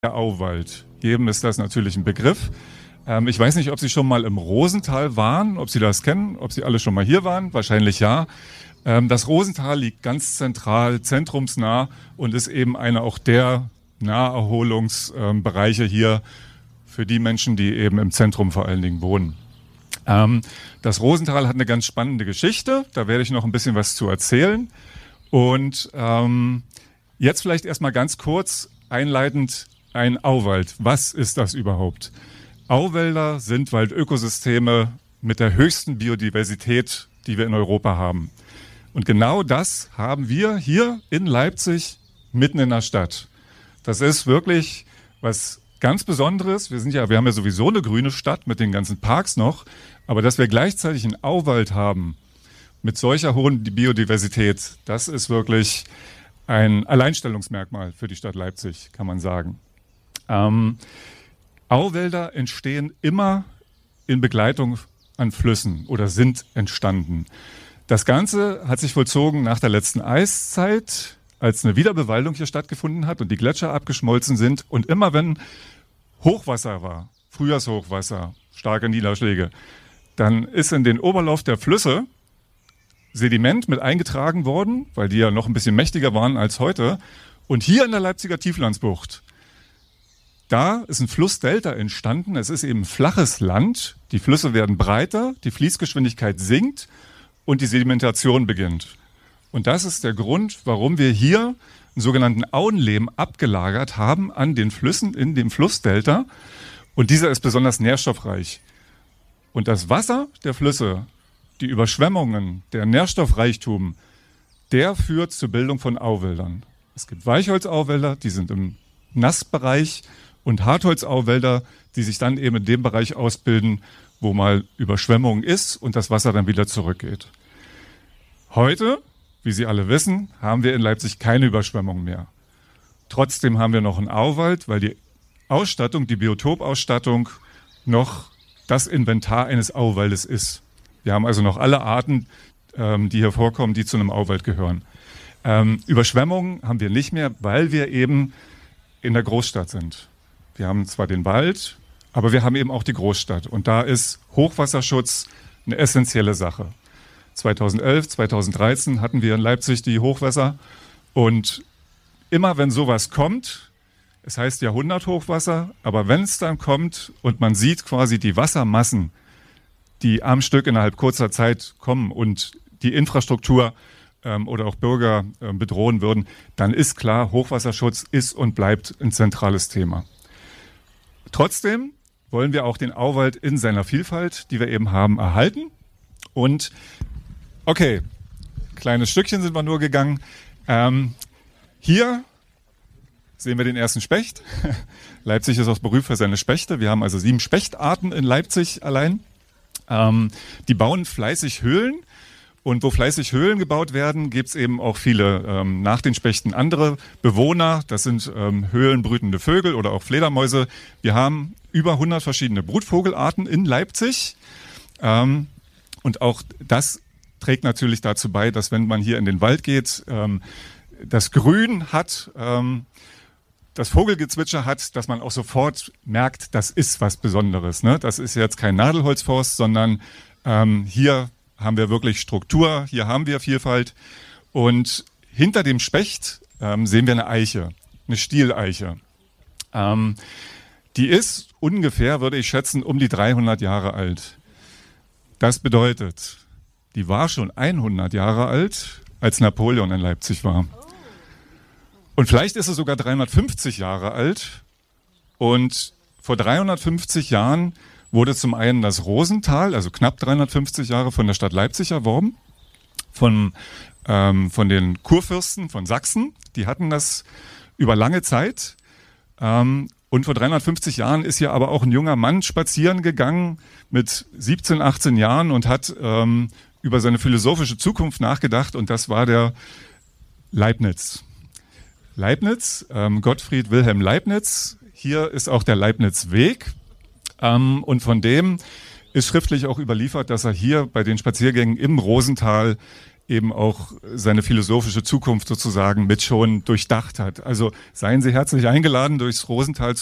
Der Auwald. Jedem ist das natürlich ein Begriff. Ich weiß nicht, ob Sie schon mal im Rosental waren, ob Sie das kennen, ob Sie alle schon mal hier waren. Wahrscheinlich ja. Das Rosental liegt ganz zentral, zentrumsnah und ist eben einer auch der Naherholungsbereiche hier für die Menschen, die eben im Zentrum vor allen Dingen wohnen. Das Rosental hat eine ganz spannende Geschichte. Da werde ich noch ein bisschen was zu erzählen. Und jetzt vielleicht erstmal ganz kurz einleitend ein Auwald. Was ist das überhaupt? Auwälder sind Waldökosysteme mit der höchsten Biodiversität, die wir in Europa haben. Und genau das haben wir hier in Leipzig mitten in der Stadt. Das ist wirklich was ganz Besonderes. Wir haben ja sowieso eine grüne Stadt mit den ganzen Parks noch. Aber dass wir gleichzeitig einen Auwald haben mit solcher hohen Biodiversität, das ist wirklich ein Alleinstellungsmerkmal für die Stadt Leipzig, kann man sagen. Auwälder entstehen immer in Begleitung an Flüssen oder sind entstanden. Das Ganze hat sich vollzogen nach der letzten Eiszeit, als eine Wiederbewaldung hier stattgefunden hat und die Gletscher abgeschmolzen sind. Und immer wenn Hochwasser war, Frühjahrshochwasser, starke Niederschläge, dann ist in den Oberlauf der Flüsse Sediment mit eingetragen worden, weil die ja noch ein bisschen mächtiger waren als heute. Und hier in der Leipziger Tieflandsbucht, da ist ein Flussdelta entstanden. Es ist eben flaches Land. Die Flüsse werden breiter, die Fließgeschwindigkeit sinkt und die Sedimentation beginnt. Und das ist der Grund, warum wir hier einen sogenannten Auenlehm abgelagert haben an den Flüssen in dem Flussdelta. Und dieser ist besonders nährstoffreich. Und das Wasser der Flüsse, die Überschwemmungen, der Nährstoffreichtum, der führt zur Bildung von Auwäldern. Es gibt Weichholzauwälder, die sind im Nassbereich, und Hartholzauwälder, die sich dann eben in dem Bereich ausbilden, wo mal Überschwemmung ist und das Wasser dann wieder zurückgeht. Heute, wie Sie alle wissen, haben wir in Leipzig keine Überschwemmung mehr. Trotzdem haben wir noch einen Auwald, weil die Ausstattung, die Biotopausstattung noch das Inventar eines Auwaldes ist. Wir haben also noch alle Arten, die hier vorkommen, die zu einem Auwald gehören. Überschwemmungen haben wir nicht mehr, weil wir eben in der Großstadt sind. Wir haben zwar den Wald, aber wir haben eben auch die Großstadt. Und da ist Hochwasserschutz eine essentielle Sache. 2011, 2013 hatten wir in Leipzig die Hochwässer. Und immer wenn sowas kommt, es heißt Jahrhunderthochwasser, aber wenn es dann kommt und man sieht quasi die Wassermassen, die am Stück innerhalb kurzer Zeit kommen und die Infrastruktur oder auch Bürger bedrohen würden, dann ist klar, Hochwasserschutz ist und bleibt ein zentrales Thema. Trotzdem wollen wir auch den Auwald in seiner Vielfalt, die wir eben haben, erhalten. Und okay, kleines Stückchen sind wir nur gegangen. Hier sehen wir den ersten Specht. Leipzig ist auch berühmt für seine Spechte. Wir haben also 7 Spechtarten in Leipzig allein. Die bauen fleißig Höhlen. Und wo fleißig Höhlen gebaut werden, gibt es eben auch viele nach den Spechten andere Bewohner. Das sind höhlenbrütende Vögel oder auch Fledermäuse. Wir haben über 100 verschiedene Brutvogelarten in Leipzig. Und auch das trägt natürlich dazu bei, dass wenn man hier in den Wald geht, das Grün hat, das Vogelgezwitscher hat, dass man auch sofort merkt, das ist was Besonderes. Ne? Das ist jetzt kein Nadelholzforst, sondern hier haben wir wirklich Struktur, hier haben wir Vielfalt. Und hinter dem Specht sehen wir eine Eiche, eine Stieleiche. Die ist ungefähr, würde ich schätzen, um die 300 Jahre alt. Das bedeutet, die war schon 100 Jahre alt, als Napoleon in Leipzig war. Und vielleicht ist sie sogar 350 Jahre alt. Und vor 350 Jahren wurde zum einen das Rosental, also knapp 350 Jahre, von der Stadt Leipzig erworben, von den Kurfürsten von Sachsen. Die hatten das über lange Zeit. Und vor 350 Jahren ist hier aber auch ein junger Mann spazieren gegangen mit 17, 18 Jahren und hat über seine philosophische Zukunft nachgedacht. Und das war der Leibniz. Gottfried Wilhelm Leibniz. Hier ist auch der Leibniz-Weg. Und von dem ist schriftlich auch überliefert, dass er hier bei den Spaziergängen im Rosental eben auch seine philosophische Zukunft sozusagen mit schon durchdacht hat. Also seien Sie herzlich eingeladen, durchs Rosental